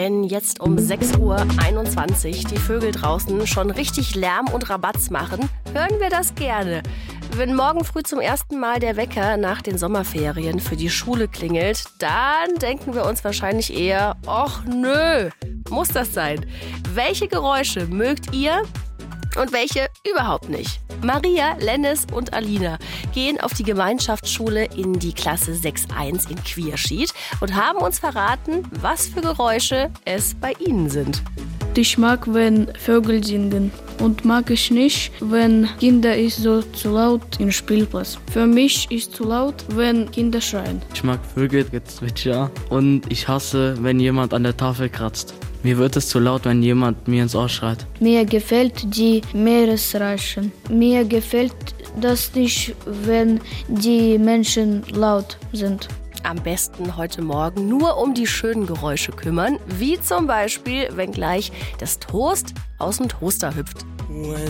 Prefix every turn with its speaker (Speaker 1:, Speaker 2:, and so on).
Speaker 1: Wenn jetzt um 6:21 Uhr die Vögel draußen schon richtig Lärm und Rabatz machen, hören wir das gerne. Wenn morgen früh zum ersten Mal der Wecker nach den Sommerferien für die Schule klingelt, dann denken wir uns wahrscheinlich eher, ach nö, muss das sein? Welche Geräusche mögt ihr und welche überhaupt nicht? Maria, Lennis und Alina gehen auf die Gemeinschaftsschule in die Klasse 6.1 in Quierschied und haben uns verraten, was für Geräusche es bei ihnen sind.
Speaker 2: Ich mag, wenn Vögel singen und mag ich nicht, wenn Kinder ist so zu laut im Spielplatz. Für mich ist zu laut, wenn Kinder schreien.
Speaker 3: Ich mag Vögelgezwitscher und ich hasse, wenn jemand an der Tafel kratzt. Mir wird es zu laut, wenn jemand mir ins Ohr schreit.
Speaker 2: Mir gefällt die Meeresrauschen. Mir gefällt das nicht, wenn die Menschen laut sind.
Speaker 1: Am besten heute Morgen nur um die schönen Geräusche kümmern, wie zum Beispiel, wenn gleich das Toast aus dem Toaster hüpft.